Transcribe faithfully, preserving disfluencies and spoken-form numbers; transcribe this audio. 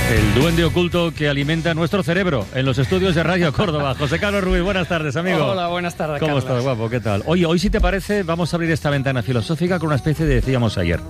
El duende oculto que alimenta nuestro cerebro en los estudios de Radio Córdoba. José Carlos Ruiz, buenas tardes, amigo. Hola, buenas tardes, ¿Cómo Carlos? estás, guapo? ¿Qué tal? Oye, hoy, si te parece, vamos a abrir esta ventana filosófica con una especie de, decíamos ayer,